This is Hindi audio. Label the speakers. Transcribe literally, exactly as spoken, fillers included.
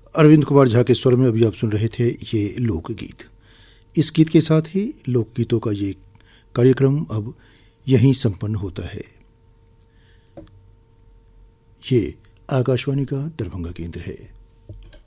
Speaker 1: अरविंद कुमार झा के स्वर में अभी आप सुन रहे थे ये लोकगीत। इस गीत के साथ ही लोकगीतों का ये कार्यक्रम अब यहीं संपन्न होता है। ये आकाशवाणी का दरभंगा केंद्र है।